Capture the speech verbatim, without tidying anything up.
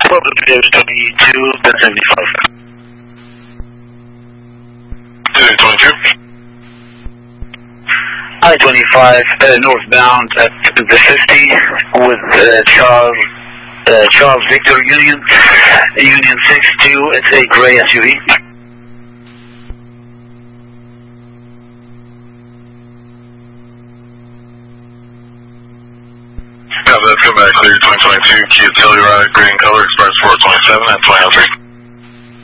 twenty-two, ten seventy-five. twenty-two. I twenty-five, uh, northbound at the fifty with uh, Charles uh, Charles Victor Union, Union six two, it's a gray S U V. Yeah, that's come back clear twenty twenty-two, Kia Telluride, green color, express four twenty-seven at twenty oh three.